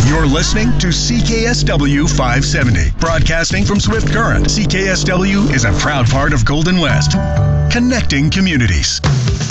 You're listening to CKSW 570, broadcasting from Swift Current. CKSW is a proud part of Golden West, connecting communities.